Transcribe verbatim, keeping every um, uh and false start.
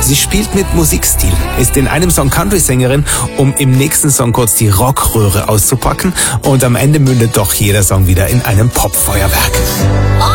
Sie spielt mit Musikstil, ist in einem Song Country-Sängerin, um im nächsten Song kurz die Rockröhre auszupacken und am Ende mündet doch jeder Song wieder in einem Popfeuerwerk.